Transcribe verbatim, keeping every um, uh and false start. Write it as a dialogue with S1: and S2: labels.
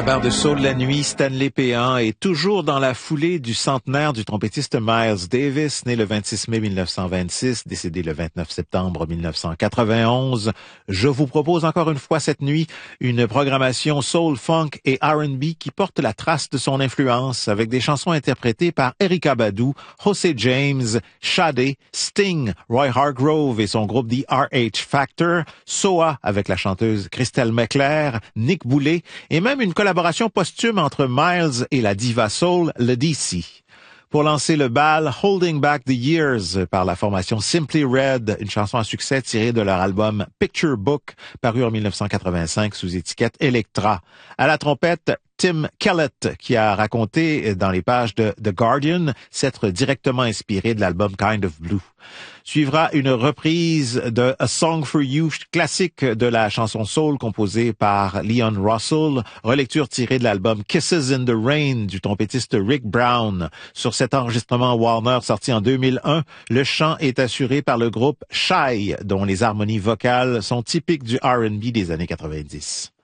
S1: barre de Soul la nuit, Stanley Péan est toujours dans la foulée du centenaire du trompettiste Miles Davis, né le vingt-six mai mille neuf cent vingt-six, décédé le vingt-neuf septembre mille neuf cent quatre-vingt-onze. Je vous propose encore une fois cette nuit une programmation soul, funk et R and B qui porte la trace de son influence avec des chansons interprétées par Erykah Badu, José James, Sade, Sting, Roy Hargrove et son groupe The R H Factor, S O A avec la chanteuse Christelle McClair, Nick Boulay et même une collaboration posthume entre Miles et la diva soul, le D C. Pour lancer le bal, Holding Back the Years par la formation Simply Red, une chanson à succès tirée de leur album Picture Book, paru en mille neuf cent quatre-vingt-cinq sous étiquette Elektra. À la trompette, Tim Kellett, qui a raconté dans les pages de The Guardian s'être directement inspiré de l'album Kind of Blue. Suivra une reprise de A Song for You, classique de la chanson soul composée par Leon Russell, relecture tirée de l'album Kisses in the Rain du trompettiste Rick Brown. Sur cet enregistrement Warner sorti en deux mille un, le chant est assuré par le groupe Shy, dont les harmonies vocales sont typiques du R and B des années quatre-vingt-dix.